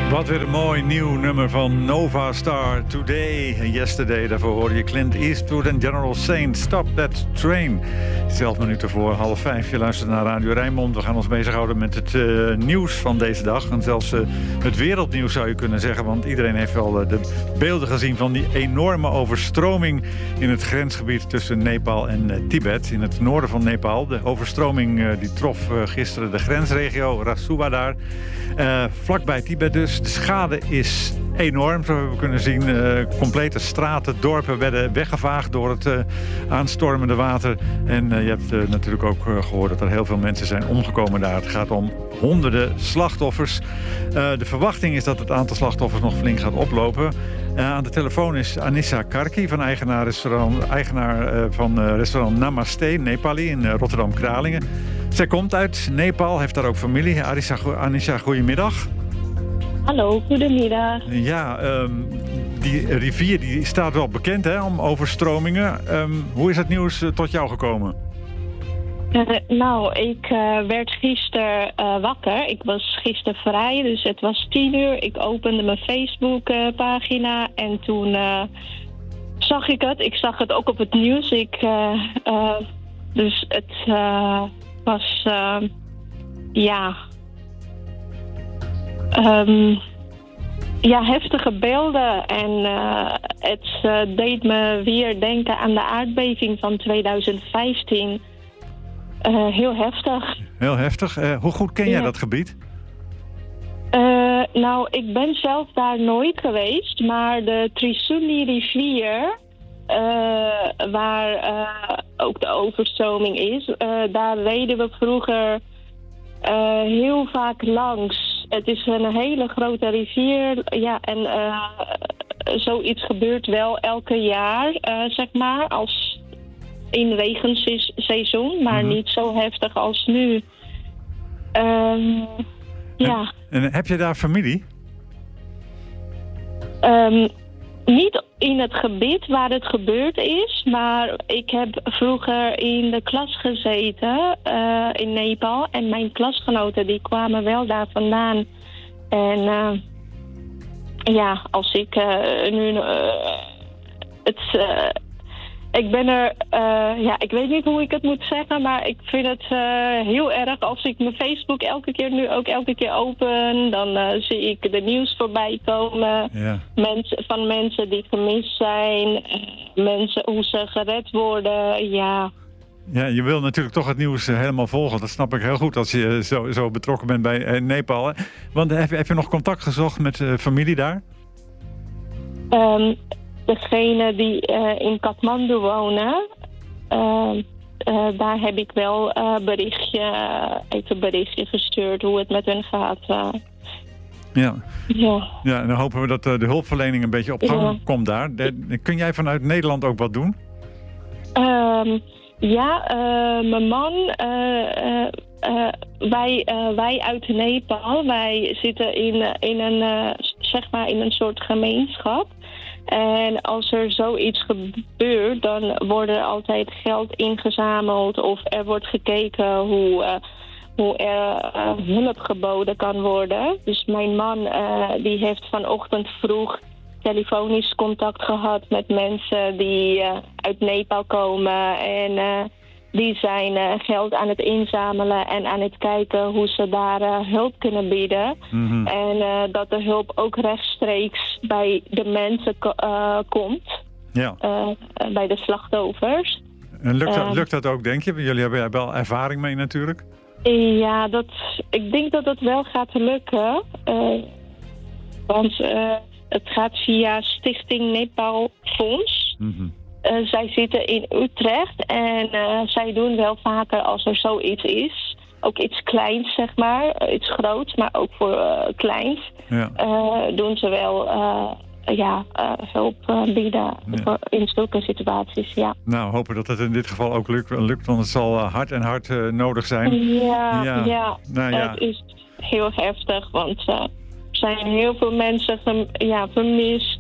Wat weer een mooi nieuw nummer van Nova Star. Today and Yesterday. Daarvoor hoor je Clint Eastwood en General Saint. Stop That Train. 11 minuten voor 4:30. Je luistert naar Radio Rijnmond. We gaan ons bezighouden met het nieuws van deze dag. En zelfs het wereldnieuws zou je kunnen zeggen. Want iedereen heeft wel de beelden gezien van die enorme overstroming in het grensgebied tussen Nepal en Tibet. In het noorden van Nepal. De overstroming die trof gisteren de grensregio Rasuwa daar. Vlakbij Tibet dus. De schade is enorm, zo hebben we kunnen zien. Complete straten, dorpen werden weggevaagd door het aanstormende water. En je hebt natuurlijk ook gehoord dat er heel veel mensen zijn omgekomen daar. Het gaat om honderden slachtoffers. De verwachting is dat het aantal slachtoffers nog flink gaat oplopen. Aan de telefoon is Anissa Karki, van eigenaar van restaurant Namaste Nepali in Rotterdam-Kralingen. Zij komt uit Nepal, heeft daar ook familie. Anissa, goedemiddag. Hallo, goedemiddag. Ja, die rivier die staat wel bekend hè, om overstromingen. Hoe is het nieuws tot jou gekomen? Ik werd gisteren wakker. Ik was gisteren vrij, dus het was 10:00. Ik opende mijn Facebook-pagina en toen zag ik het. Ik zag het ook op het nieuws. Dus het was, heftige beelden. En het deed me weer denken aan de aardbeving van 2015. Heel heftig. Heel heftig. Hoe goed ken jij dat gebied? Ik ben zelf daar nooit geweest. Maar de Trishuli-rivier, waar ook de overstroming is, daar reden we vroeger heel vaak langs. Het is een hele grote rivier. Ja, en zoiets gebeurt wel elke jaar, zeg maar, als in regenseizoen, maar niet zo heftig als nu. Ja. En heb je daar familie? Niet in het gebied waar het gebeurd is, maar ik heb vroeger in de klas gezeten in Nepal. En mijn klasgenoten die kwamen wel daar vandaan. En als ik nu ik ben er, ik weet niet hoe ik het moet zeggen, maar ik vind het heel erg als ik mijn Facebook elke keer open. Dan zie ik de nieuws voorbij komen. Ja. Van mensen die gemist zijn, mensen hoe ze gered worden, ja. Ja, je wil natuurlijk toch het nieuws helemaal volgen. Dat snap ik heel goed als je zo betrokken bent bij Nepal. Hè? Want heb je nog contact gezocht met familie daar? Degene die in Kathmandu wonen, daar heb ik wel berichtje gestuurd hoe het met hen gaat. Ja, en dan hopen we dat de hulpverlening een beetje op gang komt daar. Kun jij vanuit Nederland ook wat doen? Mijn man, wij uit Nepal, wij zitten in een soort gemeenschap. En als er zoiets gebeurt, dan wordt er altijd geld ingezameld of er wordt gekeken hoe er hulp geboden kan worden. Dus mijn man die heeft vanochtend vroeg telefonisch contact gehad met mensen die uit Nepal komen. En die zijn geld aan het inzamelen en aan het kijken hoe ze daar hulp kunnen bieden. Mm-hmm. En dat de hulp ook rechtstreeks bij de mensen komt. Ja. Bij de slachtoffers. En lukt dat ook, denk je? Jullie hebben er wel ervaring mee natuurlijk. Ja, ik denk dat het wel gaat lukken. Want het gaat via Stichting Nepal Fonds. Mm-hmm. Zij zitten in Utrecht en zij doen wel vaker als er zoiets is. Ook iets kleins, zeg maar. Iets groots, maar ook voor kleins. Ja. Doen ze wel hulp bieden in zulke situaties, ja. Nou, hopen dat het in dit geval ook lukt, want het zal hard nodig zijn. Ja. Het is heel heftig, want er zijn heel veel mensen vermist.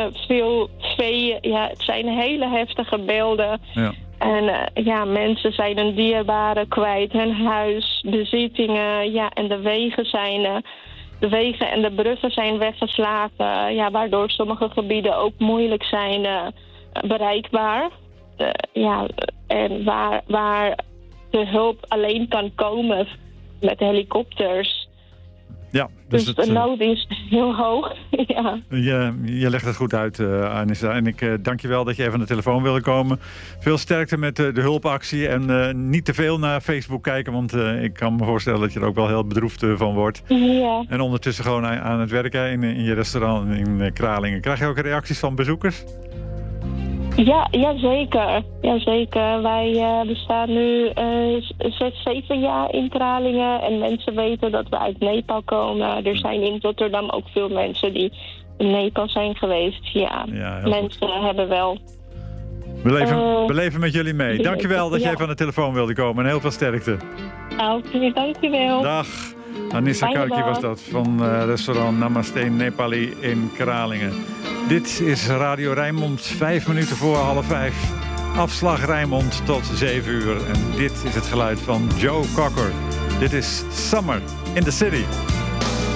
Het zijn hele heftige beelden. Ja. En mensen zijn hun dierbaren kwijt, hun huis, bezittingen, en de wegen zijn de wegen en de bruggen zijn weggeslagen. Waardoor sommige gebieden ook moeilijk zijn bereikbaar. En waar de hulp alleen kan komen met helikopters. Ja, dus de nood is heel hoog. Ja. Je legt het goed uit, Anissa. En ik dank je wel dat je even aan de telefoon wilde komen. Veel sterkte met de hulpactie. En niet te veel naar Facebook kijken. Want ik kan me voorstellen dat je er ook wel heel bedroefd van wordt. Ja. En ondertussen gewoon aan het werken in je restaurant in Kralingen. Krijg je ook reacties van bezoekers? Ja, zeker. Wij bestaan nu 6-7 jaar in Kralingen. En mensen weten dat we uit Nepal komen. Er zijn in Rotterdam ook veel mensen die in Nepal zijn geweest. Ja mensen goed. Hebben wel... We leven met jullie mee. Dankjewel dat je even aan de telefoon wilde komen. En heel veel sterkte. Oké, dankjewel. Dag. Anissa Karki was dat van restaurant Namaste Nepali in Kralingen. Dit is Radio Rijnmond, 5 minuten voor 4:30. Afslag Rijnmond tot 7 uur. En dit is het geluid van Joe Cocker. Dit is Summer in the City.